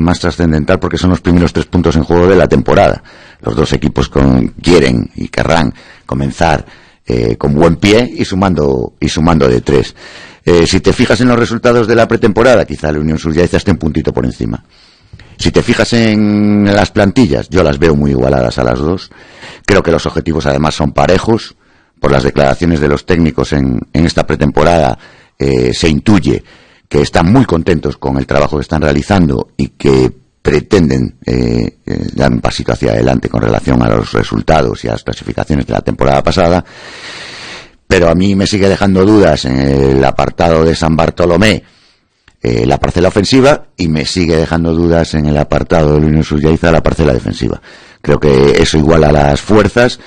más trascendental porque son los primeros 3 puntos en juego de la temporada. Los dos equipos quieren y querrán comenzar con buen pie y sumando de 3. Si te fijas en los resultados de la pretemporada, quizá la Unión Suryaeza esté un puntito por encima. Si te fijas en las plantillas, yo las veo muy igualadas a las dos. Creo que los objetivos además son parejos. Por las declaraciones de los técnicos en esta pretemporada se intuye que están muy contentos con el trabajo que están realizando y que pretenden dar un pasito hacia adelante con relación a los resultados y a las clasificaciones de la temporada pasada. Pero a mí me sigue dejando dudas en el apartado de San Bartolomé la parcela ofensiva, y me sigue dejando dudas en el apartado de la Unión Suryaeza la parcela defensiva. Creo que eso iguala las fuerzas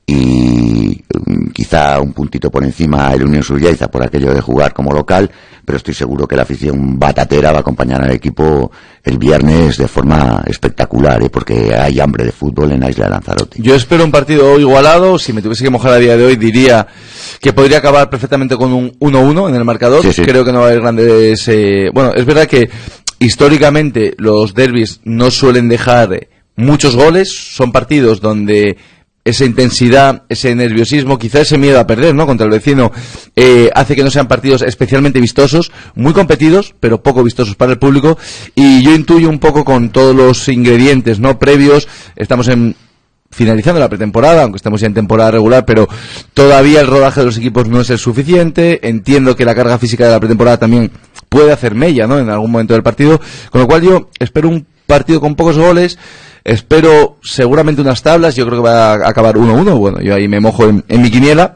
y quizá un puntito por encima el Unión Suryaeza por aquello de jugar como local, pero estoy seguro que la afición batatera va a acompañar al equipo el viernes de forma espectacular, porque hay hambre de fútbol en la isla de Lanzarote. Yo espero un partido igualado. Si me tuviese que mojar a día de hoy, diría que podría acabar perfectamente con un 1-1 en el marcador. Sí. Creo que no va a haber grandes... Bueno, es verdad que históricamente los derbis no suelen dejar muchos goles. Son partidos donde esa intensidad, ese nerviosismo, quizá ese miedo a perder, ¿no?, contra el vecino, hace que no sean partidos especialmente vistosos, muy competidos, pero poco vistosos para el público. Y yo intuyo un poco con todos los ingredientes, ¿no?, previos. Estamos finalizando la pretemporada, aunque estamos ya en temporada regular, pero todavía el rodaje de los equipos no es el suficiente. Entiendo que la carga física de la pretemporada también puede hacer mella, ¿no?, en algún momento del partido, con lo cual yo espero un partido con pocos goles. Espero seguramente unas tablas. Yo creo que va a acabar 1-1. Bueno, yo ahí me mojo en mi quiniela.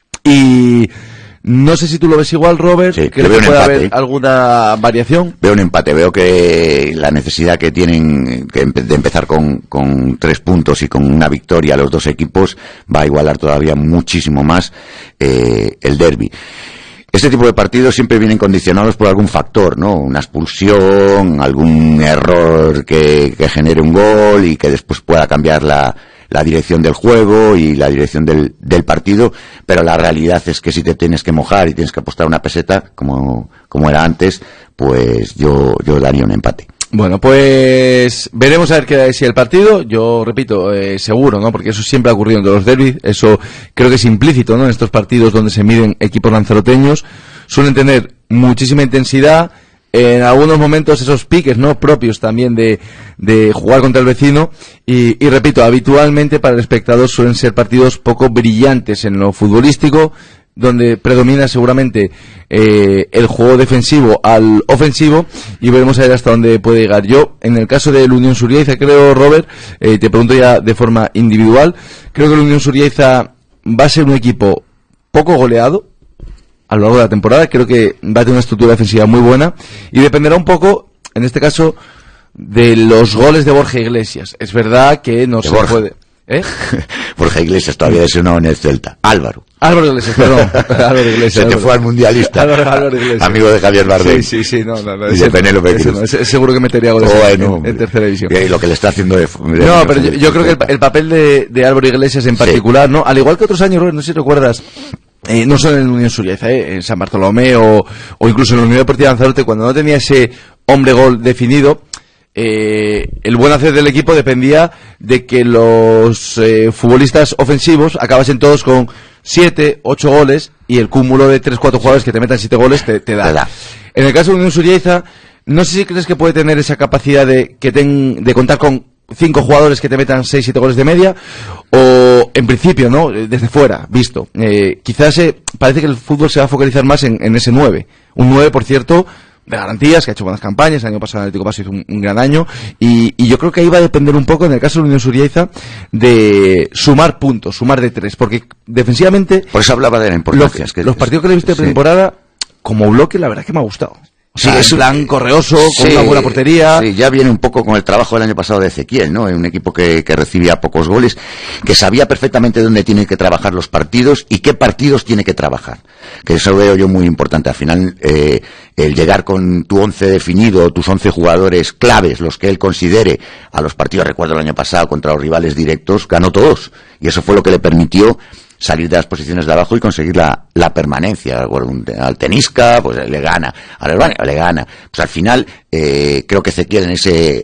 Y no sé si tú lo ves igual, Robert. Sí, creo que puede haber alguna variación. Veo un empate. Veo que la necesidad que tienen de empezar con 3 puntos y con una victoria los dos equipos va a igualar todavía muchísimo más el derbi. Este tipo de partidos siempre vienen condicionados por algún factor, ¿no? Una expulsión, algún error que genere un gol y que después pueda cambiar la dirección del juego y la dirección del partido. Pero la realidad es que si te tienes que mojar y tienes que apostar una peseta, como era antes, pues yo daría un empate. Bueno, pues veremos a ver qué decide el partido. Yo repito, seguro, ¿no?, porque eso siempre ha ocurrido entre los derbis. Eso creo que es implícito, ¿no?, en estos partidos donde se miden equipos lanzaroteños. Suelen tener muchísima intensidad, en algunos momentos esos piques, ¿no?, propios también de jugar contra el vecino. Y repito, habitualmente para el espectador suelen ser partidos poco brillantes en lo futbolístico, donde predomina seguramente el juego defensivo al ofensivo, y veremos a ver hasta dónde puede llegar. Yo, en el caso de la Unión Suryaeza, creo, Robert, te pregunto ya de forma individual, creo que la Unión Suryaeza va a ser un equipo poco goleado a lo largo de la temporada. Creo que va a tener una estructura defensiva muy buena y dependerá un poco, en este caso, de los goles de Borja Iglesias. Es verdad que no se puede... Borja Iglesias todavía lesionado en el Celta. Álvaro Iglesias, perdón. Álvaro Iglesias. Se te fue al mundialista. Álvaro Iglesias. Amigo de Javier Bardem. Sí, no. Y de Penélope Cruz. Seguro que metería goles en tercera división. Y lo que le está haciendo no, pero yo creo que el papel de Álvaro Iglesias en particular, ¿no? Al igual que otros años, no sé si recuerdas, no solo en Unión Suryaeza, en San Bartolomé o incluso en la Unión Deportiva Lanzarote, cuando no tenía ese hombre gol definido, el buen hacer del equipo dependía de que los futbolistas ofensivos acabasen todos con 7, 8 goles, y el cúmulo de 3, 4 jugadores que te metan 7 goles te da. En el caso de Unión Suryaeza, no sé si crees que puede tener esa capacidad de contar con 5 jugadores que te metan 6, 7 goles de media, o en principio, ¿no?, desde fuera, visto. Quizás parece que el fútbol se va a focalizar más en ese 9. Un 9, por cierto, de garantías, que ha hecho buenas campañas. El año pasado el Atlético Paso hizo un gran año, y yo creo que ahí va a depender un poco, en el caso de la Unión Suryaeza, de sumar puntos, sumar de 3, porque defensivamente... Por eso hablaba de la importancia. Los partidos que le he visto de temporada, como bloque, la verdad es que me ha gustado. O sea, es un plan correoso, con una buena portería. Sí, ya viene un poco con el trabajo del año pasado de Ezequiel, ¿no? Un equipo que recibía pocos goles, que sabía perfectamente dónde tiene que trabajar los partidos y qué partidos tiene que trabajar. Que eso veo yo muy importante. Al final, el llegar con tu 11 definido, tus 11 jugadores claves, los que él considere, a los partidos, recuerdo el año pasado, contra los rivales directos, ganó todos. Y eso fue lo que le permitió salir de las posiciones de abajo y conseguir la permanencia. Al Tenisca, pues le gana, al Albania le gana. Pues al final, creo que Ezequiel en